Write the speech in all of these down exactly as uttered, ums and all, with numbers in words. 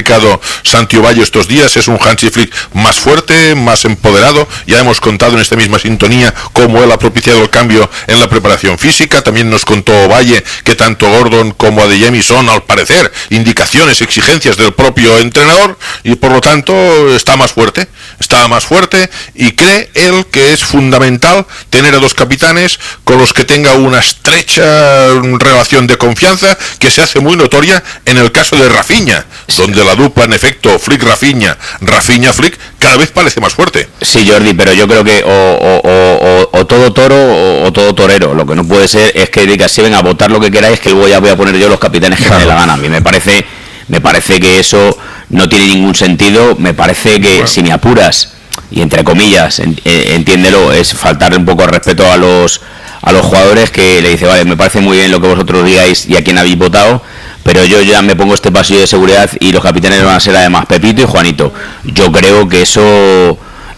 explicado Santi Ovalle estos días, es un Hansi Flick más fuerte, más empoderado. Ya hemos contado en esta misma sintonía cómo él ha propiciado el cambio en la preparación física. También nos contó Ovalle que tanto Gordon como Adeyemi son, al parecer, indicaciones, exigencias del propio entrenador, y por lo tanto está más fuerte, está más fuerte y cree él que es fundamental tener a dos capitanes con los que tenga una estrecha relación de confianza, que se hace muy notoria en el caso de Rafinha, sí, donde la dupla en efecto Flick-Rafinha, Rafinha-Flick cada vez parece más fuerte. Sí, Jordi, pero yo creo que o, o, o, o, o todo toro o, o todo torero. Lo que no puede ser es que digas, si ven a votar lo que queráis, que luego ya voy a poner yo los capitanes que claro. me dé la gana. A mí me parece, me parece que eso no tiene ningún sentido. Me parece que bueno. si me apuras, y entre comillas, en, eh, entiéndelo, es faltarle un poco de respeto a los a los jugadores, que le dice, vale, me parece muy bien lo que vosotros digáis y a quién habéis votado, pero yo ya me pongo este pasillo de seguridad y los capitanes van a ser además Pepito y Juanito. Yo creo que eso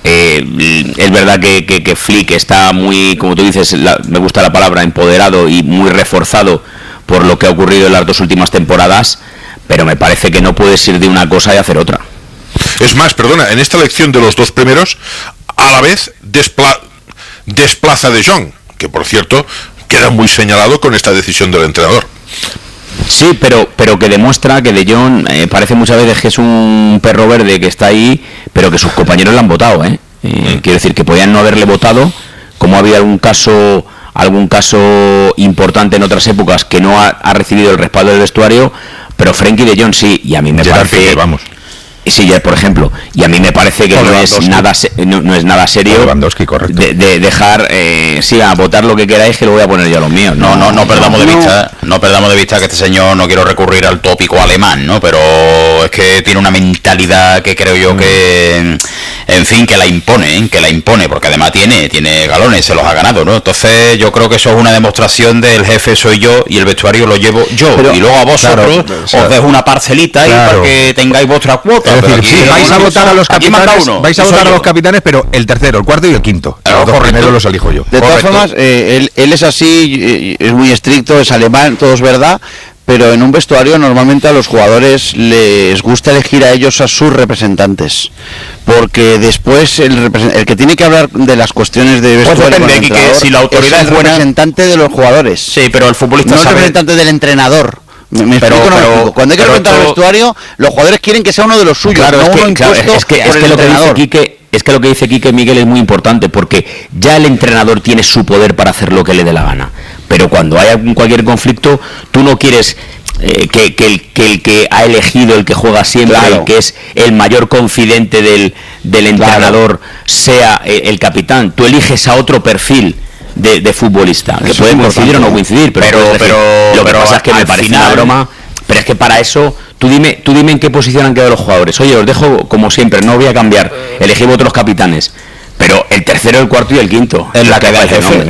eh, es verdad que, que, que Flick está muy, como tú dices, la, me gusta la palabra, empoderado y muy reforzado por lo que ha ocurrido en las dos últimas temporadas, pero me parece que no puedes ir de una cosa y hacer otra. Es más, perdona, en esta elección de los dos primeros, a la vez despla- desplaza de Jong, que por cierto queda muy señalado con esta decisión del entrenador. Sí, pero pero que demuestra que De Jong eh, parece muchas veces que es un perro verde que está ahí, pero que sus compañeros le han votado, ¿eh? eh mm. Quiero decir que podían no haberle votado, como había algún caso algún caso importante en otras épocas que no ha, ha recibido el respaldo del vestuario, pero Frenkie De Jong sí, y a mí me Gerard parece Piqué, vamos. Sí, por ejemplo, y a mí me parece que no es nada no, no es nada serio de, de dejar eh, sí, a votar lo que queráis, que lo voy a poner yo a los míos. No, no, no, no perdamos no, de vista, no perdamos de vista que este señor, no quiero recurrir al tópico alemán, ¿no? Pero es que tiene una mentalidad que creo yo que, en fin, que la impone, ¿eh? que la impone, porque además tiene, tiene galones, se los ha ganado, ¿no? Entonces yo creo que eso es una demostración del jefe soy yo y el vestuario lo llevo yo, pero, y luego a vosotros claro, o sea, os dejo una parcelita ahí claro. para que tengáis vuestra cuota. Es decir, sí, vais a votar a los capitanes, vais a votar a los capitanes, pero el tercero, el cuarto y el quinto. Los dos primeros los elijo yo. De todas formas, eh, él, él es así, es muy estricto, es alemán, todo es verdad, pero en un vestuario normalmente a los jugadores les gusta elegir a ellos a sus representantes, porque después el, el que tiene que hablar de las cuestiones de vestuario pues depende, que, que si la autoridad es el es buena, representante de los jugadores. Sí, pero el futbolista no sabe... el representante del entrenador. Me, me pero, explico, no pero, me explico. Cuando hay que representar el vestuario, los jugadores quieren que sea uno de los suyos, claro, no es que, uno claro, impuesto es que, por es el que lo que entrenador. dice Quique, es que lo que dice Quique Miguel es muy importante, porque ya el entrenador tiene su poder para hacer lo que le dé la gana, pero cuando hay algún, cualquier conflicto, tú no quieres eh, que, que, el, que el que ha elegido, el que juega siempre, claro. el que es el mayor confidente del, del entrenador, claro. sea el, el capitán. Tú eliges a otro perfil de, de futbolista, que pueden coincidir o no coincidir, pero, pero, decir, pero lo que pero pasa es que me parece final... una broma. Pero es que para eso, tú dime, tú dime en qué posición han quedado los jugadores. Oye, os dejo como siempre, no voy a cambiar, elegí otros capitanes. Pero el tercero, el cuarto y el quinto. En la que va el jefe.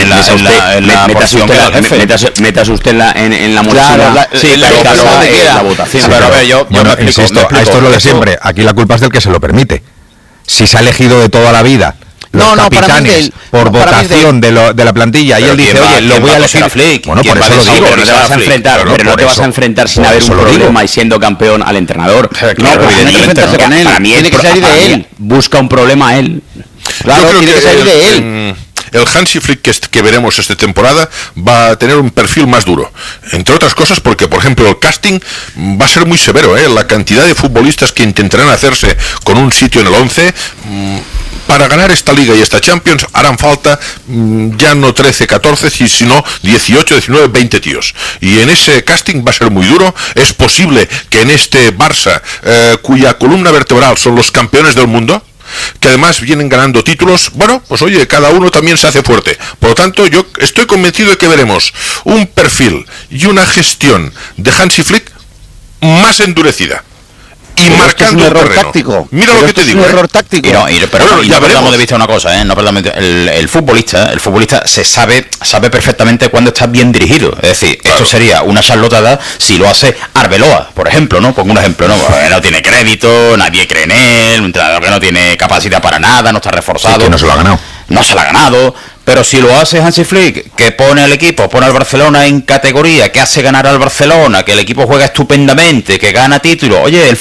Metas usted en la, en, en la mochila. Claro, la, sí, la, la, la, la, la, la votación. Sí, pero a ver, yo, yo, yo me explico, insisto, me explico, esto es lo de siempre. Aquí la culpa es del que se lo permite. Si se ha elegido de toda la vida los no, no, capitanes el, por votación de, lo, de la plantilla y él dice, oye, lo voy a elegir. Flick? Bueno, por eso lo digo. Pero no te vas a enfrentar, pero pero no te vas a enfrentar sin haber un problema y siendo campeón al entrenador. No, pero tiene que enfrentarse con él. Tiene que salir de él. Busca un problema él. Claro, tiene que salir de él. El Hansi Flick que, que veremos esta temporada va a tener un perfil más duro, entre otras cosas porque, por ejemplo, el casting va a ser muy severo, ¿eh? La cantidad de futbolistas que intentarán hacerse con un sitio en el once... Mmm, para ganar esta Liga y esta Champions harán falta mmm, ya no trece, catorce, sino dieciocho, diecinueve, veinte tíos. Y en ese casting va a ser muy duro. Es posible que en este Barça, eh, cuya columna vertebral son los campeones del mundo, que además vienen ganando títulos, bueno, pues oye, cada uno también se hace fuerte. Por lo tanto, yo estoy convencido de que veremos un perfil y una gestión de Hansi Flick más endurecida. Y pero marcando es un error terreno. Táctico. Mira pero lo que te es digo. Un ¿eh? error táctico. Y no, y, pero bueno, no, y no perdamos de vista una cosa, ¿eh? No perdamos el, el futbolista, el futbolista se sabe, sabe perfectamente cuándo está bien dirigido. Es decir, claro. Esto sería una charlotada si lo hace Arbeloa, por ejemplo, ¿no? Pongo un ejemplo, ¿no? Pues no tiene crédito, nadie cree en él, un entrenador que no tiene capacidad para nada, no está reforzado. Sí, que no se lo ha ganado. No se lo ha ganado. Pero si lo hace Hansi Flick, que pone al equipo, pone al Barcelona en categoría, que hace ganar al Barcelona, que el equipo juega estupendamente, que gana títulos, oye, el